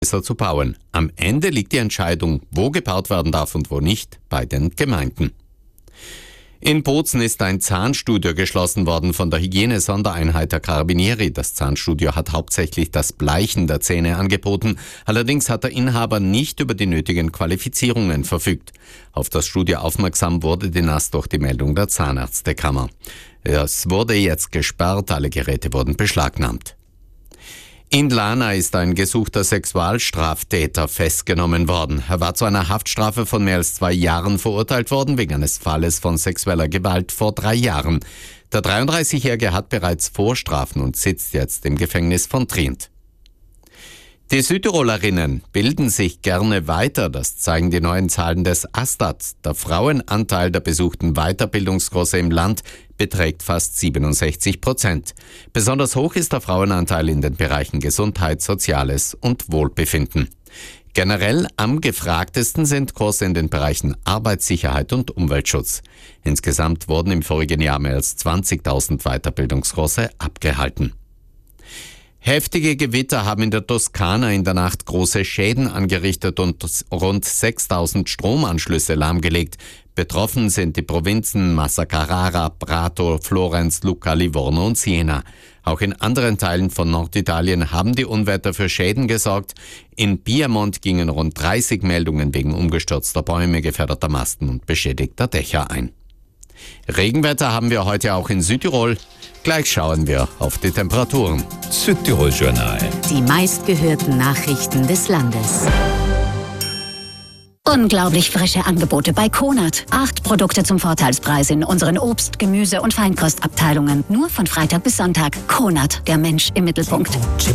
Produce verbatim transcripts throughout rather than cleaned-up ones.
zu bauen. Am Ende liegt die Entscheidung, wo gebaut werden darf und wo nicht, bei den Gemeinden. In Bozen ist ein Zahnstudio geschlossen worden von der Hygiene-Sondereinheit der Carabinieri. Das Zahnstudio hat hauptsächlich das Bleichen der Zähne angeboten. Allerdings hat der Inhaber nicht über die nötigen Qualifizierungen verfügt. Auf das Studio aufmerksam wurde die N A S durch die Meldung der Zahnärztekammer. Es wurde jetzt gesperrt, alle Geräte wurden beschlagnahmt. In Lana ist ein gesuchter Sexualstraftäter festgenommen worden. Er war zu einer Haftstrafe von mehr als zwei Jahren verurteilt worden, wegen eines Falles von sexueller Gewalt vor drei Jahren. Der dreiunddreißigjährige hat bereits Vorstrafen und sitzt jetzt im Gefängnis von Trient. Die Südtirolerinnen bilden sich gerne weiter, das zeigen die neuen Zahlen des Astat. Der Frauenanteil der besuchten Weiterbildungskurse im Land beträgt fast siebenundsechzig Prozent. Besonders hoch ist der Frauenanteil in den Bereichen Gesundheit, Soziales und Wohlbefinden. Generell am gefragtesten sind Kurse in den Bereichen Arbeitssicherheit und Umweltschutz. Insgesamt wurden im vorigen Jahr mehr als zwanzigtausend Weiterbildungskurse abgehalten. Heftige Gewitter haben in der Toskana in der Nacht große Schäden angerichtet und rund sechstausend Stromanschlüsse lahmgelegt. Betroffen sind die Provinzen Massa Carrara, Prato, Florenz, Lucca, Livorno und Siena. Auch in anderen Teilen von Norditalien haben die Unwetter für Schäden gesorgt. In Piemont gingen rund dreißig Meldungen wegen umgestürzter Bäume, gefährdeter Masten und beschädigter Dächer ein. Regenwetter haben wir heute auch in Südtirol. Gleich schauen wir auf die Temperaturen. Südtirol-Journal. Die meistgehörten Nachrichten des Landes. Unglaublich frische Angebote bei Konad. Acht Produkte zum Vorteilspreis in unseren Obst-, Gemüse- und Feinkostabteilungen. Nur von Freitag bis Sonntag. Konad, der Mensch im Mittelpunkt.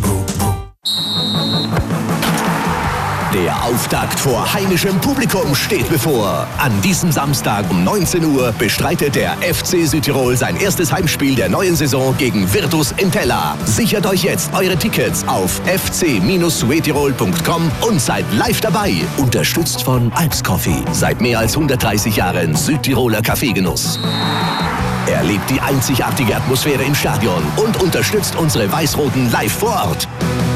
Der Auftakt vor heimischem Publikum steht bevor. An diesem Samstag um neunzehn Uhr bestreitet der F C Südtirol sein erstes Heimspiel der neuen Saison gegen Virtus Entella. Sichert euch jetzt eure Tickets auf f c suetirol punkt com und seid live dabei. Unterstützt von Alps Coffee. Seit mehr als hundertdreißig Jahren Südtiroler Kaffeegenuss. Erlebt die einzigartige Atmosphäre im Stadion und unterstützt unsere Weiß-Roten live vor Ort.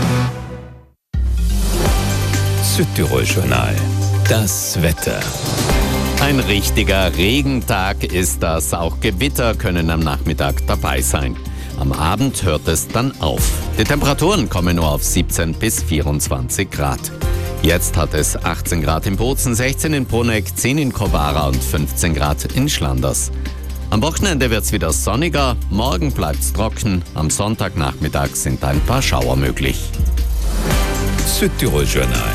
Südtirol-Journal. Das Wetter. Ein richtiger Regentag ist das. Auch Gewitter können am Nachmittag dabei sein. Am Abend hört es dann auf. Die Temperaturen kommen nur auf siebzehn bis vierundzwanzig Grad. Jetzt hat es achtzehn Grad in Bozen, sechzehn in Bruneck, zehn in Kobara und fünfzehn Grad in Schlanders. Am Wochenende wird es wieder sonniger, morgen bleibt es trocken, am Sonntagnachmittag sind ein paar Schauer möglich. Südtirol-Journal.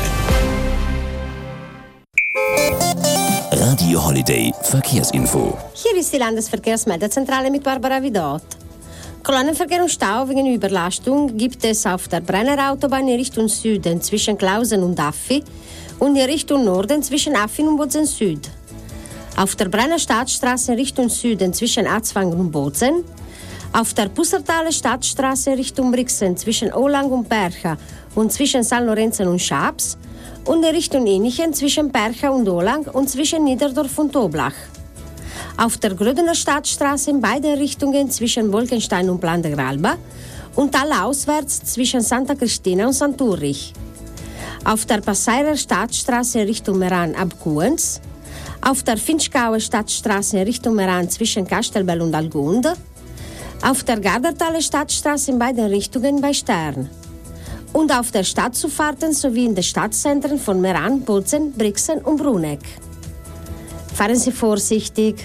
Radio Holiday Verkehrsinfo. Hier ist die Landesverkehrsmeldezentrale mit Barbara Vidot. Kolonnenverkehr und Stau wegen Überlastung gibt es auf der Brenner Autobahn in Richtung Süden zwischen Klausen und Affi und in Richtung Norden zwischen Affin und Bozen Süd. Auf der Brenner Stadtstraße in Richtung Süden zwischen Atzwangen und Bozen. Auf der Pussertaler Stadtstraße in Richtung Brixen zwischen Olang und Percha und zwischen San Lorenzen und Schaps und in Richtung Inichen zwischen Percha und Olang und zwischen Niederdorf und Toblach. Auf der Grödener Stadtstraße in beiden Richtungen zwischen Wolkenstein und Plan de Gralba und talauswärts zwischen Santa Cristina und Santurrich. Auf der Passairer Stadtstraße in Richtung Meran ab Kuens. Auf der Finchgauer Stadtstraße in Richtung Meran zwischen Kastelbell und Algunde. Auf der Gardertaler Stadtstraße in beiden Richtungen bei Stern. Und auf der Stadtzufahrten sowie in den Stadtzentren von Meran, Bozen, Brixen und Bruneck. Fahren Sie vorsichtig.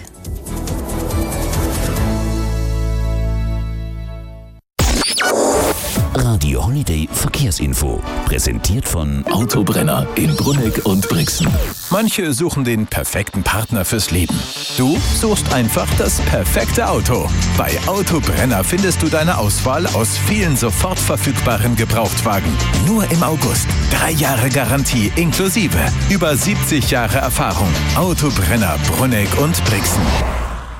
Radio Holiday Verkehrsinfo. Präsentiert von Autobrenner in Bruneck und Brixen. Manche suchen den perfekten Partner fürs Leben. Du suchst einfach das perfekte Auto. Bei Autobrenner findest du deine Auswahl aus vielen sofort verfügbaren Gebrauchtwagen. Nur im August. Drei Jahre Garantie inklusive. Über siebzig Jahre Erfahrung. Autobrenner Bruneck und Brixen.